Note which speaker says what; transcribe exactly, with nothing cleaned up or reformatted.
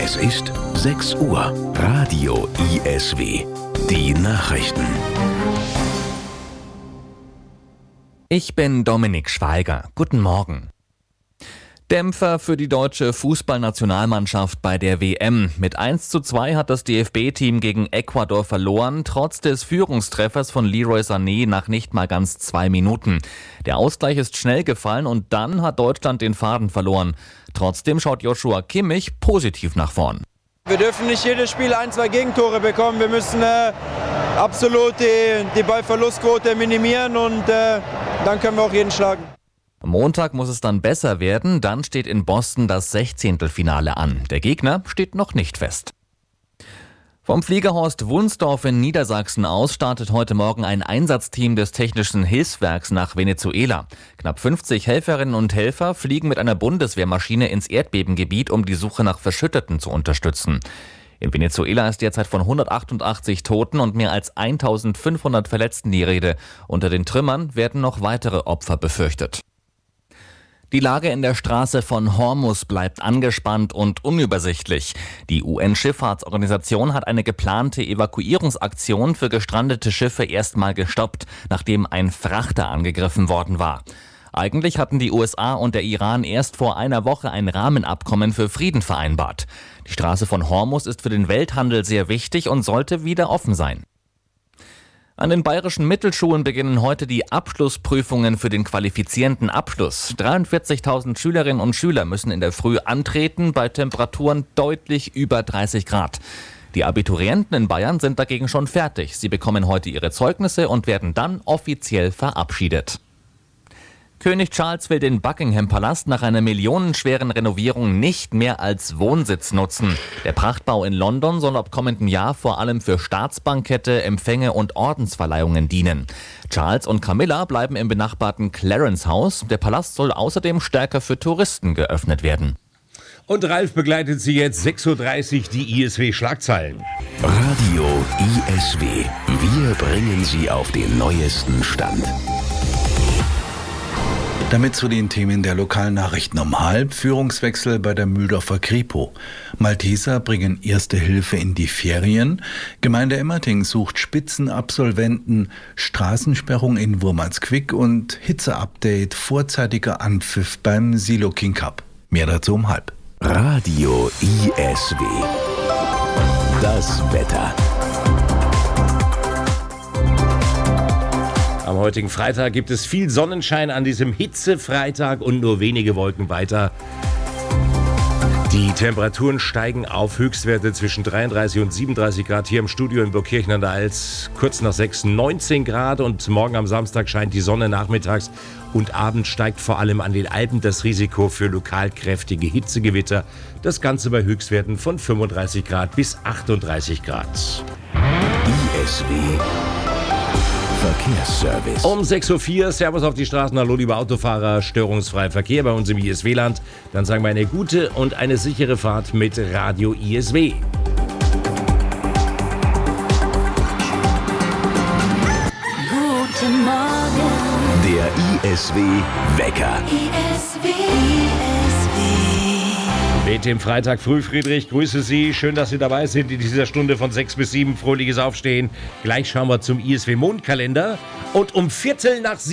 Speaker 1: Es ist sechs Uhr. Radio I S W. Die Nachrichten.
Speaker 2: Ich bin Dominik Schweiger. Guten Morgen. Dämpfer für die deutsche Fußballnationalmannschaft bei der W M. Mit eins zu zwei hat das D F B-Team gegen Ecuador verloren, trotz des Führungstreffers von Leroy Sané nach nicht mal ganz zwei Minuten. Der Ausgleich ist schnell gefallen und dann hat Deutschland den Faden verloren. Trotzdem schaut Joshua Kimmich positiv nach vorn.
Speaker 3: Wir dürfen nicht jedes Spiel ein, zwei Gegentore bekommen. Wir müssen äh, absolut die, die Ballverlustquote minimieren und äh, dann können wir auch jeden schlagen.
Speaker 2: Am Montag muss es dann besser werden, dann steht in Boston das Sechzehntelfinale an. Der Gegner steht noch nicht fest. Vom Fliegerhorst Wunsdorf in Niedersachsen aus startet heute Morgen ein Einsatzteam des Technischen Hilfswerks nach Venezuela. Knapp fünfzig Helferinnen und Helfer fliegen mit einer Bundeswehrmaschine ins Erdbebengebiet, um die Suche nach Verschütteten zu unterstützen. In Venezuela ist derzeit von hundertachtundachtzig Toten und mehr als eintausendfünfhundert Verletzten die Rede. Unter den Trümmern werden noch weitere Opfer befürchtet. Die Lage in der Straße von Hormuz bleibt angespannt und unübersichtlich. Die U N-Schifffahrtsorganisation hat eine geplante Evakuierungsaktion für gestrandete Schiffe erstmal gestoppt, nachdem ein Frachter angegriffen worden war. Eigentlich hatten die U S A und der Iran erst vor einer Woche ein Rahmenabkommen für Frieden vereinbart. Die Straße von Hormuz ist für den Welthandel sehr wichtig und sollte wieder offen sein. An den bayerischen Mittelschulen beginnen heute die Abschlussprüfungen für den qualifizierenden Abschluss. dreiundvierzigtausend Schülerinnen und Schüler müssen in der Früh antreten bei Temperaturen deutlich über dreißig Grad. Die Abiturienten in Bayern sind dagegen schon fertig. Sie bekommen heute ihre Zeugnisse und werden dann offiziell verabschiedet. König Charles will den Buckingham-Palast nach einer millionenschweren Renovierung nicht mehr als Wohnsitz nutzen. Der Prachtbau in London soll ab kommendem Jahr vor allem für Staatsbankette, Empfänge und Ordensverleihungen dienen. Charles und Camilla bleiben im benachbarten Clarence House. Der Palast soll außerdem stärker für Touristen geöffnet werden.
Speaker 4: Und Ralf begleitet Sie jetzt sechs Uhr dreißig die I S W-Schlagzeilen.
Speaker 1: Radio I S W. Wir bringen Sie auf den neuesten Stand.
Speaker 5: Damit zu den Themen der lokalen Nachrichten um halb. Führungswechsel bei der Mühldorfer Kripo. Malteser bringen erste Hilfe in die Ferien. Gemeinde Emmerting sucht Spitzenabsolventen. Straßensperrung in Wurmansquick und Hitze-Update, vorzeitiger Anpfiff beim Silo King Cup. Mehr dazu um halb.
Speaker 1: Radio I S W. Das Wetter.
Speaker 4: Am heutigen Freitag gibt es viel Sonnenschein an diesem Hitzefreitag und nur wenige Wolken weiter. Die Temperaturen steigen auf Höchstwerte zwischen dreiunddreißig und siebenunddreißig Grad. Hier im Studio in Burgkirchen an der Alz kurz nach sechs, neunzehn Grad. Und morgen am Samstag scheint die Sonne nachmittags. Und abends steigt vor allem an den Alpen das Risiko für lokal kräftige Hitzegewitter. Das Ganze bei Höchstwerten von fünfunddreißig Grad bis achtunddreißig Grad.
Speaker 1: I S W Verkehrsservice.
Speaker 4: Um sechs Uhr vier, Servus auf die Straßen, hallo liebe Autofahrer, störungsfreier Verkehr bei uns im I S W-Land. Dann sagen wir eine gute und eine sichere Fahrt mit Radio I S W.
Speaker 6: Guten Morgen.
Speaker 1: Der I S W-Wecker.
Speaker 6: I S W, I S W.
Speaker 4: Mit dem Freitag früh, Friedrich, grüße Sie. Schön, dass Sie dabei sind in dieser Stunde von sechs bis sieben. Fröhliches Aufstehen. Gleich schauen wir zum I S W-Mondkalender. Und um Viertel nach sieben